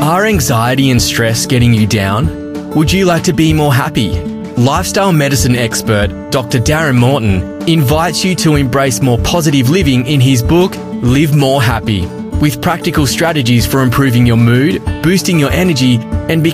Are anxiety and stress getting you down? Would you like to be more happy? Lifestyle medicine expert Dr. Darren Morton invites you to embrace more positive living in his book, Live More Happy, with practical strategies for improving your mood, boosting your energy, and